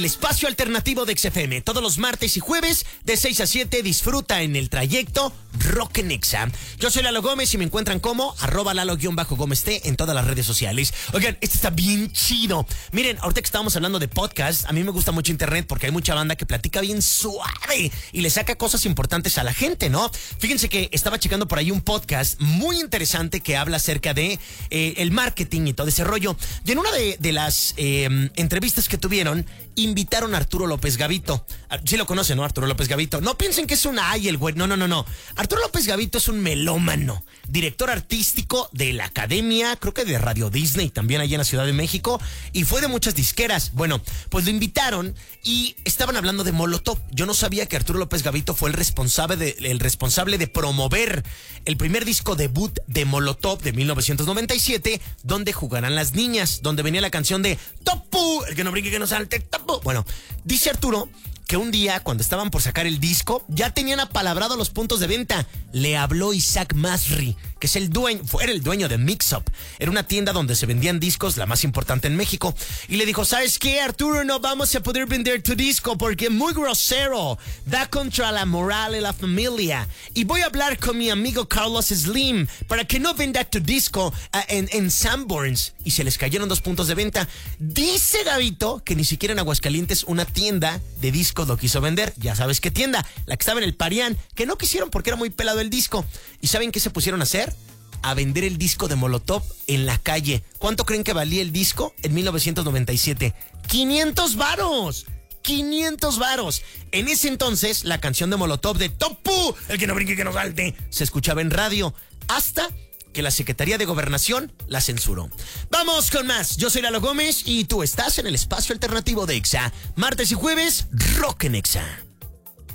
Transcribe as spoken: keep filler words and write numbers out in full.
El espacio alternativo de X F M, todos los martes y jueves de seis a siete, disfruta en el trayecto Rock en Exa. Yo soy Lalo Gómez y me encuentran como arroba Lalo-Gómez T en todas las redes sociales. Oigan, este está bien chido. Miren, ahorita que estábamos hablando de podcast, a mí me gusta mucho internet porque hay mucha banda que platica bien suave y le saca cosas importantes a la gente, ¿no? Fíjense que estaba checando por ahí un podcast muy interesante que habla acerca de eh, el marketing y todo ese rollo. Y en una de, de las eh, entrevistas que tuvieron, invitaron a Arturo López Gavito. Sí lo conocen, ¿no? Arturo López Gavito. No piensen que es una ay el güey. No, no, no, no. Arturo López Gavito es un melómano, director artístico de la Academia, creo que de Radio Disney, también allá en la Ciudad de México, y fue de muchas disqueras. Bueno, pues lo invitaron y estaban hablando de Molotov. Yo no sabía que Arturo López Gavito fue el responsable de, el responsable de promover el primer disco debut de Molotov de mil novecientos noventa y siete, donde jugarán las niñas, donde venía la canción de Topu, el que no brinque que no salte, Topu. Bueno, dice Arturo que un día, cuando estaban por sacar el disco, ya tenían apalabrado los puntos de venta. Le habló Isaac Masri, que es el dueño, era el dueño de Mix Up. Era una tienda donde se vendían discos, la más importante en México. Y le dijo, ¿sabes qué, Arturo? No vamos a poder vender tu disco porque es muy grosero. Da contra la moral de la familia. Y voy a hablar con mi amigo Carlos Slim para que no venda tu disco uh, en, en Sanborns. Y se les cayeron dos puntos de venta. Dice Gavito que ni siquiera en Aguascalientes una tienda de discos lo quiso vender. Ya sabes qué tienda, la que estaba en el Parián, que no quisieron porque era muy pelado el disco. ¿Y saben qué se pusieron a hacer? A vender el disco de Molotov en la calle. ¿Cuánto creen que valía el disco en mil novecientos noventa y siete? ¡quinientos varos! ¡quinientos varos! En ese entonces, la canción de Molotov de Topu, el que no brinque que no salte, se escuchaba en radio hasta que la Secretaría de Gobernación la censuró. Vamos con más. Yo soy Lalo Gómez y tú estás en el espacio alternativo de Exa. Martes y jueves, Rock en Exa.